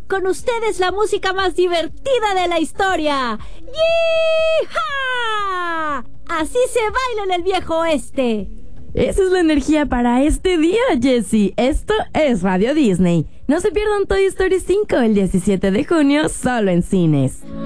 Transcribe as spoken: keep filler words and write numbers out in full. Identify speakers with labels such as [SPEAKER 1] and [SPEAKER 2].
[SPEAKER 1] Con ustedes la música más divertida de la historia. ¡Yee-ha! Así se baila en el viejo oeste.
[SPEAKER 2] Esa es la energía para este día, Jessie. Esto es Radio Disney. No se pierdan Toy Story cinco el diecisiete de junio, solo en cines.